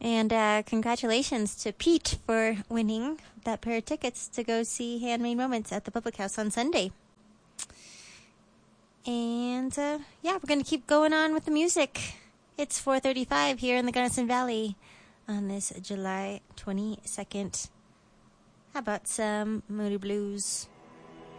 And congratulations to Pete for winning that pair of tickets to go see Handmade Moments at the Public House on Sunday. And yeah, we're going to keep going on with the music. It's 4:35 here in the Gunnison Valley on this July 22nd. How about some Moody Blues?